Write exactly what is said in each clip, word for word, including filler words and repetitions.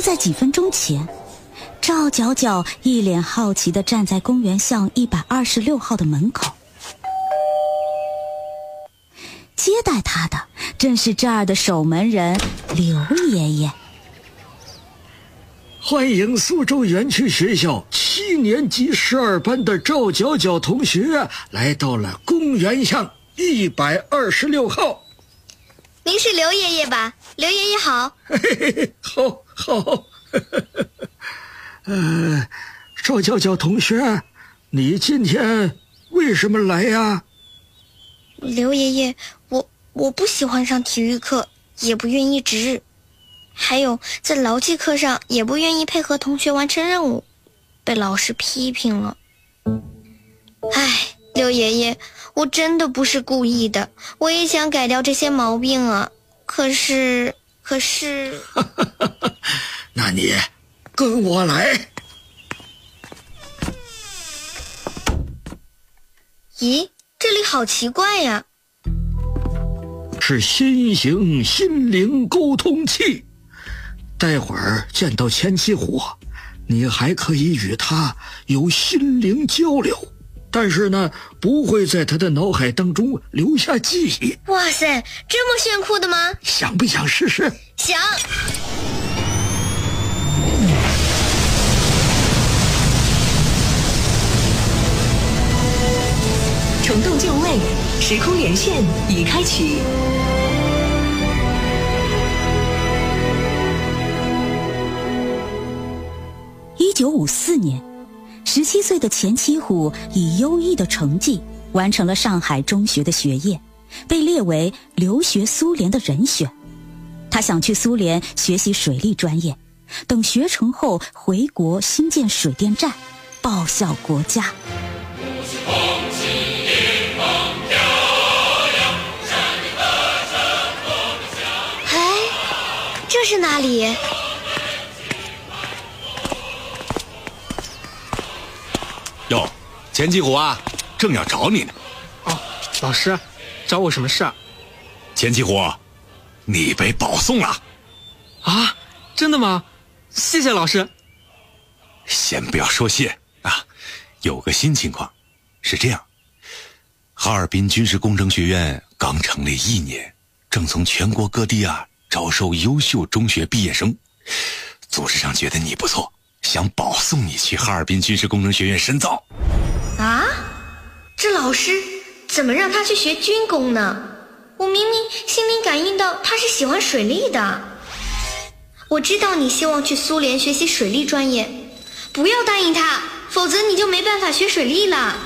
在几分钟前，赵角角一脸好奇地站在公园巷一百二十六号的门口。接待他的正是这儿的守门人刘爷爷。 欢迎苏州园区学校七年级十二班的赵角角同学来到了公园巷一百二十六号。 您是刘爷爷吧？刘爷爷好。 嘿嘿嘿，好好。呃，赵角角同学，你今天为什么来呀？ 刘爷爷，我我不喜欢上体育课，也不愿意值日，还有在劳技课上也不愿意配合同学完成任务，被老师批评了。唉，刘爷爷，我真的不是故意的，我也想改掉这些毛病啊，可是可是那你跟我来。 咦，这里好奇怪呀。 是新型心灵沟通器，待会儿见到钱七虎，你还可以与他有心灵交流，但是呢，不会在他的脑海当中留下记忆。 哇塞，这么炫酷的吗？ 想不想试试？ 想。 虫洞就位，时空连线已开启。 一九五四年，十七岁的钱七虎以优异的成绩完成了上海中学的学业，被列为留学苏联的人选。他想去苏联学习水利专业，等学成后回国兴建水电站，报效国家。 这是哪里？ 哟，钱七虎啊，正要找你呢。 哦，老师，找我什么事啊？ 钱七虎，你被保送了。 啊，真的吗？谢谢老师。 先不要说谢啊，有个新情况，是这样，哈尔滨军事工程学院刚成立一年，正从全国各地啊招收优秀中学毕业生，组织上觉得你不错，想保送你去哈尔滨军事工程学院深造。 啊？这老师怎么让他去学军工呢？我明明心灵感应到他是喜欢水利的。我知道你希望去苏联学习水利专业，不要答应他，否则你就没办法学水利了。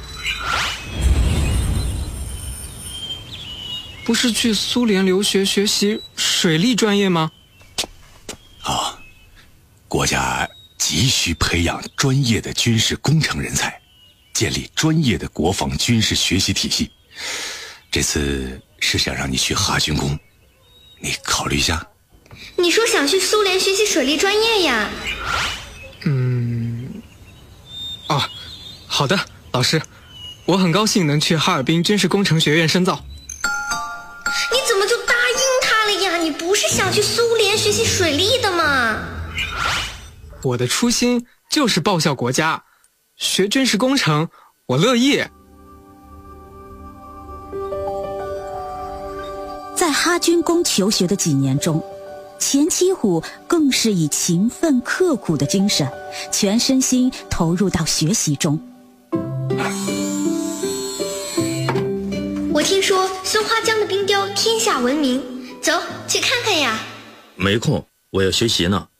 不是去苏联留学学习水利专业吗？ 啊，国家急需培养专业的军事工程人才，建立专业的国防军事学习体系。这次是想让你去哈军工，你考虑一下。 你说想去苏联学习水利专业呀？ 嗯，哦，好的，老师，我很高兴能去哈尔滨军事工程学院深造。 你怎么就答应他了呀？你不是想去苏联学习水利的吗？ 我的初心就是报效国家，学军事工程我乐意。 在哈军工求学的几年中，钱七虎更是以勤奋刻苦的精神，全身心投入到学习中。 我听说松花江的冰雕天下闻名，走去看看呀。 没空，我要学习呢。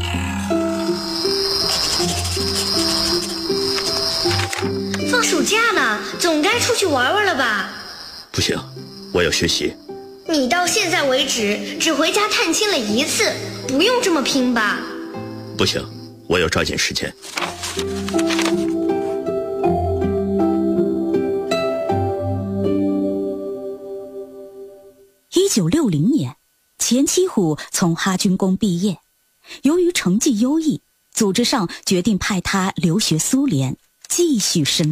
放暑假了，总该出去玩玩了吧？ 不行，我要学习。 你到现在为止只回家探亲了一次，不用这么拼吧？ 不行，我要抓紧时间。 一九六零年，钱七虎从哈军工毕业，由于成绩优异，组织上决定派他留学苏联，继续深